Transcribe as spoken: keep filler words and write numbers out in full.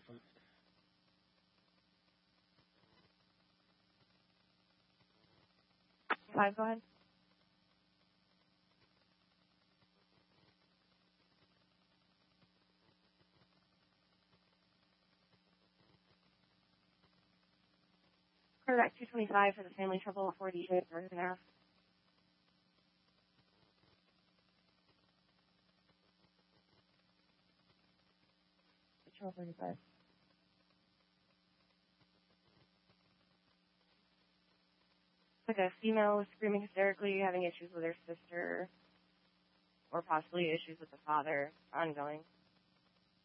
Five, go ahead. Quarterback two twenty-five for the family trouble, forty-eight, birth and a half. Patrol thirty-five. Like a female screaming hysterically, having issues with her sister, or possibly issues with the father, ongoing.